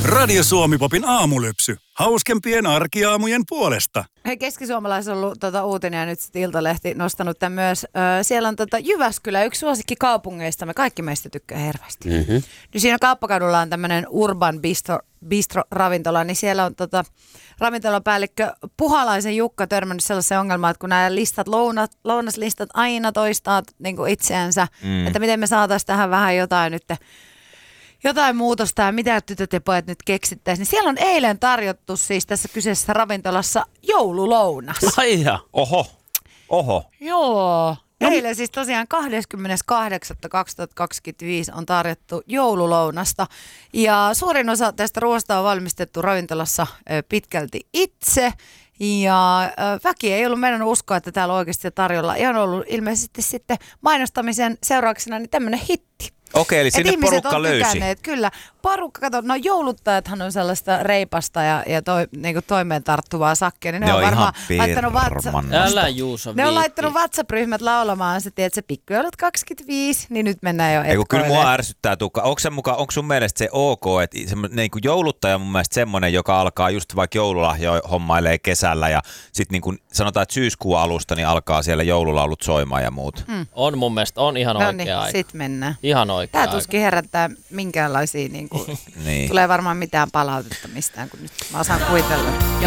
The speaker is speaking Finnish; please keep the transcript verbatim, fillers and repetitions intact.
Radio Suomi-popin aamulypsy. Hauskempien arkiaamujen puolesta. Hei, Keski-Suomalaisessa on ollut tuota, uutinen ja nyt sitten Iltalehti nostanut tämän myös. Öö, siellä on tota, Jyväskylä, yksi suosikki kaupungeistamme. Kaikki meistä tykkää hirveästi. Mm-hmm. Niin siinä Kauppakadulla on tämmöinen Urban Bistro, Bistro-ravintola, niin siellä on tota, ravintolapäällikkö Puhalaisen Jukka törmännyt sellaiseen ongelmaan, että kun nämä listat, lounat, lounaslistat aina toistaa niin kuin itseänsä, mm. että miten me saataisiin tähän vähän jotain nyt jotain muutosta ja mitä tytöt ja pojat nyt keksittäisiin. Niin siellä on eilen tarjottu siis tässä kyseisessä ravintolassa joululounas. Ai ja. Oho. Oho. Joo. No. Eilen siis tosiaan kahdeskymmeneskahdeksas kaksituhattakaksikymmentäviisi on tarjottu joululounasta. Ja suurin osa tästä ruoasta on valmistettu ravintolassa pitkälti itse. Ja väki ei ollut meidän uskoa, että täällä oikeasti tarjolla. Ja on ollut ilmeisesti sitten mainostamisen seurauksena niin tämmöinen hitti. Okei, eli sinne porukka löysi. Tykänneet, kyllä. Porukka, kato, no jouluttajathan on sellaista reipasta ja, ja toi, niinku toimeen tarttuvaa sakkia, niin ne, ne on varmaan laittanut WhatsApp... Älä Juuso Ne on laittanut WhatsApp-ryhmät laulamaan, se tiedät, se pikkujoulut kaksikymmentäviisi, niin nyt mennään jo etkoille. Kyllä mua ärsyttää, Tuukka. Onko, se muka, onko sun mielestä se ok, että niin kuin jouluttaja on mun mielestä semmoinen, joka alkaa just vaikka joululahjoja hommailee kesällä ja sitten niin kuin sanotaan, että syyskuun alusta niin alkaa siellä joululaulut soimaan ja muut. Hmm. On mun mielestä, on ihan no oikea niin, aika. Sit mennään. Ihan oikea Tää aika. tuskin herättää minkäänlaisia, niin kuin, niin. tulee varmaan mitään palautetta mistään, kun nyt mä osaan kuvitella.